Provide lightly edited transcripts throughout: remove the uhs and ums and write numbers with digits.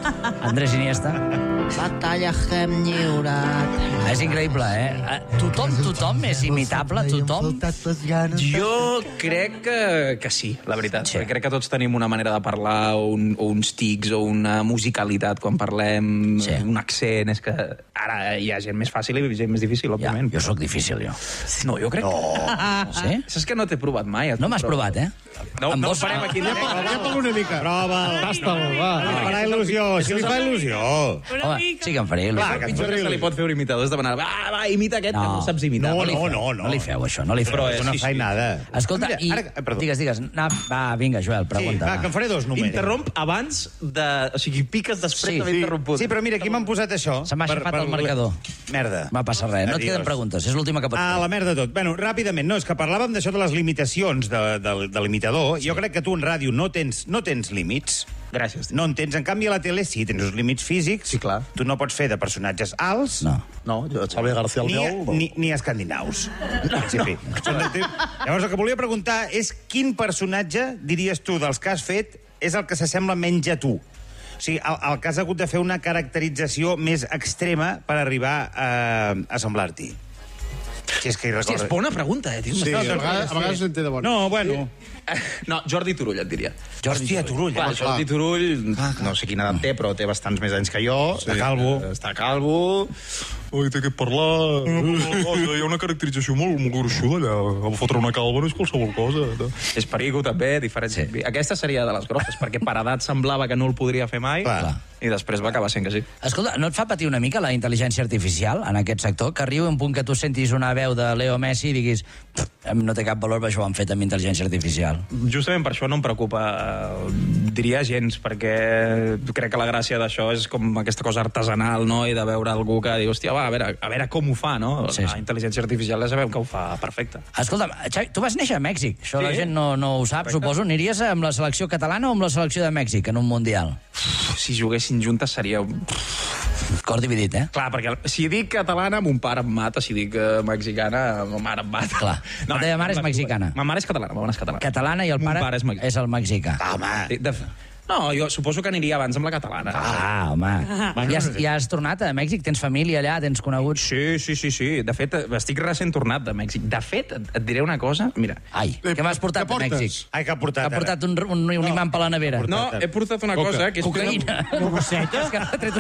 Andrés Iniesta. Batalla que hem lliurat. És increïble, eh? Tothom és imitable, tothom. Jo crec que sí, la veritat. Sí. Crec que tots tenim una manera de parlar, o uns tics, o una musicalitat quan parlem, Sí. un accent. És que ara hi ha gent més fàcil i gent més difícil, Ja, òbviament. jo sóc difícil, jo. No, jo crec que... Sí? Saps que no t'he provat mai? No m'has provat, eh? No, Amb no ho vos- farem aquí. Prova'l una mica. Prova'l. Tasta'l, va. Li farà il·lusió, si li fa il·lusió. Home, sí que em faria il·lusió. Clar, que Pitjor que se li pot fer un imitador és demanar va, imita aquest, que no saps imitar. No, li no, feu, no, no. No li feu, això, no li feu. Però És una sí, sí. feinada. Escolta, Mira, i... perdó. Digues. Va, vinga, Joel, pregunta. Sí, va, que en faré dos només. Interromp abans de... O sigui, piques després Sí. d'haver interromput. Sí, però mira, aquí m'han posat això. Se m'ha aixafat el marcador. Merda. Va passar res, no et Adiós. queden preguntes, és l'última que pots Ah, fer. la merda tot. Bueno, ràpidament, no, és que parlàvem d'això de les limitacions de l'imitador. Jo crec que tu en ràdio no tens límits. Gràcies. No en tens. En canvi, a la tele sí, tens uns límits físics. Sí, clar. Tu no pots fer de personatges alts No. No, Xavi García Albiol... ni escandinaus. En principi. Llavors, el que volia preguntar és quin personatge, diries tu, dels que has fet, és el que s'assembla menys a tu? O sigui, el que has hagut de fer una caracterització més extrema per arribar a semblar-t'hi. Si és que hi Hòstia, és recordes... bona pregunta, tio. Sí, a vegades en té de bon. No, bueno... No, Jordi Turull, et diria. Hòstia, Turull. Clar, Jordi Turull, no sé quina edat té, però té bastants més anys que jo. Està calvo. Està calvo. Ui, té que parlar... Hi ha una caracterització molt gruixuda allà. A fotre una calva no és qualsevol cosa. És perico, també, diferent. Sí. Aquesta seria de les grosses, perquè per edat semblava que no el podria fer mai, Clar. i després va acabar sent que sí. Escolta, no et fa patir una mica la intel·ligència artificial en aquest sector? Que arribi un punt que tu sentis una veu de Leo Messi i diguis no té cap valor, això ho han fet amb intel·ligència artificial. Justament per això no em preocupa, diria gens, perquè crec que la gràcia d'això és com aquesta cosa artesanal, no?, i de veure algú que diu, hòstia, va, a veure com ho fa, no? Sí, sí. La intel·ligència artificial ja sabem que ho fa perfecte. Escolta, Xavi, tu vas néixer a Mèxic. Això Sí. la gent no ho sap, suposo. Aniries amb la selecció catalana o amb la selecció de Mèxic en un Mundial? Si juguessin juntes seria... Cor dividit, eh? Clar, perquè si dic catalana, mon pare em mata, si dic mexicana, ma mare em mata. Clar. La teva mare és mexicana. Ma mare és catalana, ma mare és catalana. Catalana i el Mon pare, pare és mexicà. és el mexicà. Home, No, jo suposo que aniria abans amb la catalana. Ah, home. Ja has tornat a Mèxic? Tens família allà? Tens coneguts? Sí. De fet, estic recent tornat de Mèxic. De fet, et diré una cosa. Mira, Ai, què m'has portat què de portes? Mèxic? ai, que ha portat, Ha portat un imant per la nevera. no, he portat una cosa que és... Cocaïna. Una bosseta? És que ha tret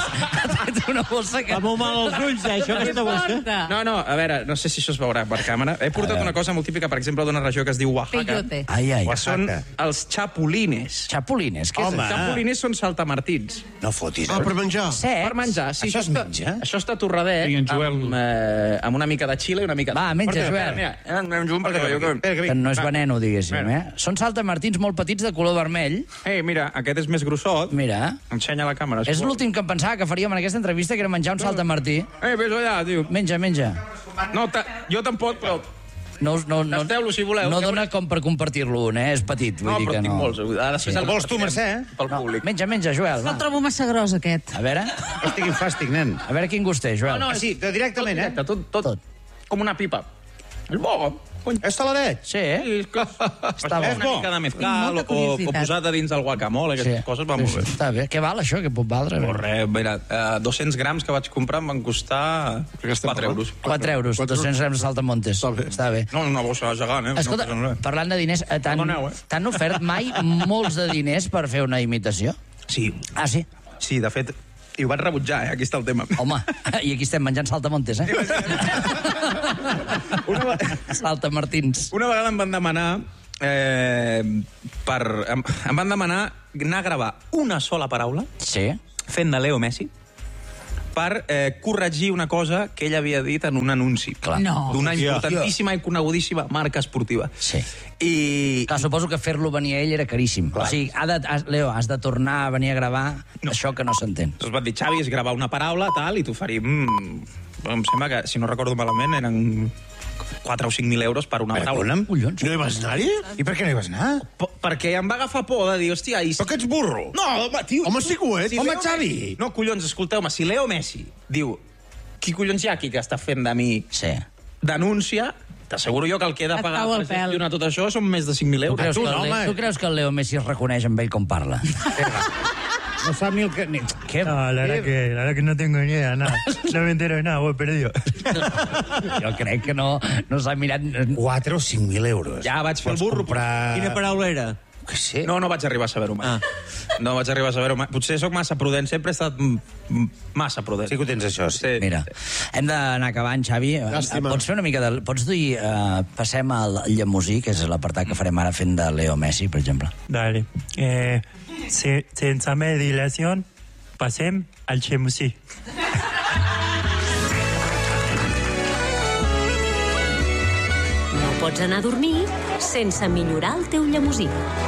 una bossa que... Va molt mal als ulls, això, aquesta bossa. No, a veure, no sé si això es veurà per càmera. He portat una cosa molt típica, per exemple, d'una regió que es diu Oaxaca. Peyote. Ai. Que són Oaxaca. els chapulines. Chapulines, què és Home. això? Chapulines són saltamartins. No fotis. Ah, per menjar. Secs? Per menjar, sí. Això es menja? Això està torradet I en Joel. amb una mica de xile i una mica... Va, menja, Joel. Mira, anem junt perquè veieu que... Que no és veneno, diguéssim, eh? Són saltamartins molt petits de color vermell. Ei, mira, aquest és més grossot. Mira, Ensenya la càmera. és l'últim que em pensava que faríem en aquesta entrevista, que era menjar un saltamartí. Ves allà, tio. Menja. No, jo tampoc, però... No, Tasteu-lo, si voleu. No dona com per compartir-lo un, eh? És petit, vull No, dir però que tinc no. molts. Després el Vols tu, Mercè? Pel públic. Menja, Joel, No va. el trobo massa gros, aquest. A veure, Estic fàstic, nen. a veure quin gust té, Joel. No, Ah, sí, directament, eh? Tot. Com una pipa. És bo. És saladet? Sí, eh? Està bo. Una mica de mezcal Tinc molta o curiositat. posat a dins del guacamole, aquestes coses van molt bé. Està bé. Què val això? Què pot valdre? No, res, mira, 200 grams que vaig comprar em van costar 4 euros. 4 euros, 200 grams de saltamontes. Està bé. No, una bossa gegant, eh? Escolta, No passa res. parlant de diners, Perdoneu, t'han ofert mai molts de diners per fer una imitació? Sí, Ah, sí? sí, de fet, i ho vaig rebutjar, Aquí està el tema. Home, i aquí estem menjant saltamontes, eh? Saltamartins. Una vegada em van demanar em van demanar anar a gravar una sola paraula Sí? fent de Leo Messi per corregir una cosa que ell havia dit en un anunci. Clar. No. D'una importantíssima i conegudíssima marca esportiva. Sí. I... Clar, suposo que fer-lo venir a ell era caríssim. O sigui, Leo, has de tornar a venir a gravar això que no s'entén. Es va dir, Xavi, és gravar una paraula, tal, i t'oferim... Em sembla que, si no recordo malament, eren 4 o 5.000 euros per una paraula. Collons. No hi vas anar-hi? I per què no hi vas anar? Perquè em va agafar por de dir, hòstia... Però que ets burro. No, home, tio... Home, sí que ho ets. Home, Leo Xavi. Messi- No, collons, escolteu-me, si Leo Messi diu qui collons hi ha aquí que està fent de mi Sí. denúncia, t'asseguro jo que el que he de Et pagar cau per el pèl. gestionar tot això són més de 5.000 Tu euros. creus, tu que no, home. tu creus que el Leo Messi es reconeix amb ell com parla? No sap ni el que... Què? No, la verdad que no tengo ni idea, nada. No me entero de nada, voy perdido. Jo crec que no s'ha mirat... 4 o 5.000 euros. Ja vaig fer el burro. Quina paraula era? Que sé. No vaig arribar a saber-ho mai. No vaig arribar a saber-ho mai. Potser sóc massa prudent, sempre he estat massa prudent. Sí que ho tens, això. Sí. Mira, hem d'anar acabant, Xavi. Llàstima. Pots fer una mica de... Pots dir... passem al llemosí, que és l'apartat que farem ara fent de Leo Messi, per exemple. Dale. Sense més dilació, passem al xemusí. No pots anar a dormir sense millorar el teu llemosí.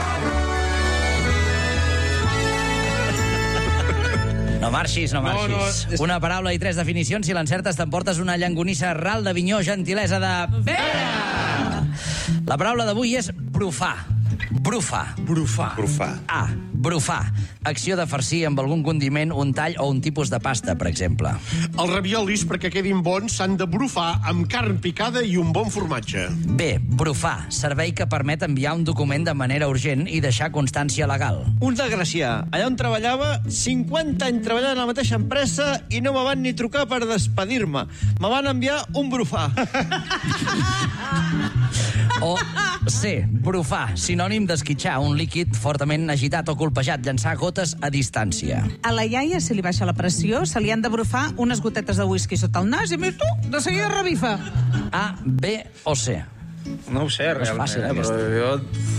No marxis, no marxis. Una paraula i 3 definicions. Si l'encertes, t'emportes una llangonissa ral de Vinyó, gentilesa de Pere. La paraula d'avui és brufar. Brufar. Brufar. A. Brufar. Acció de farcir amb algun condiment, un tall o un tipus de pasta, per exemple. Els raviolis, perquè quedin bons, s'han de brufar amb carn picada i un bon formatge. B. Brufar. Servei que permet enviar un document de manera urgent i deixar constància legal. Un desgracià. Allà on treballava, 50 anys treballant a la mateixa empresa i no me van ni trucar per despedir-me. Me van enviar un brufar. O C. Brufar. Sinònim d'esquitxar, un líquid fortament agitat o colpejat, llançar gotes a distància. A la iaia, si li baixa la pressió, se li han de brufar unes gotetes de whisky sota el nas i més tu, de seguida revifa. A, B o C. No ho sé, és realment, fàcil, però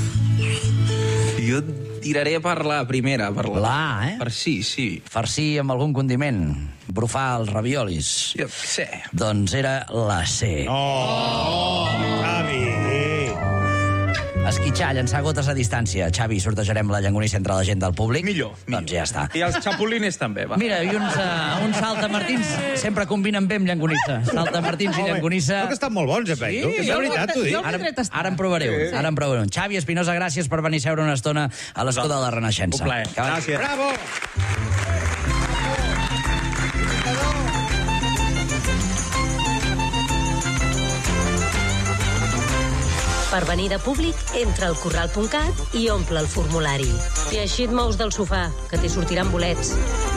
jo tiraré per la primera. Per La A, eh? Per sí. Farcir amb algun condiment. Brufar els raviolis. Jo què sé. Doncs era la C. Xavi! Esquitxar, llançar gotes a distància. Xavi, sortejarem la llangonissa entre la gent del públic. Millor. Doncs ja està. I els xapulines també, va. Mira, i uns saltamartins sempre combinen bé amb llangonissa. Saltamartins i llangonissa... Però que estan molt bons, Peito. Sí, És de veritat, t'ho dic. Ara en provareu. Ara en provareu. Xavi Espinosa, gràcies per venir a seure una estona a l'Escó de la Renaixença. Un plaer. Gràcies. Bravo! Per venir de públic, entra al corral.cat i omple el formulari. I així et mous del sofà, que t'hi sortiran bolets.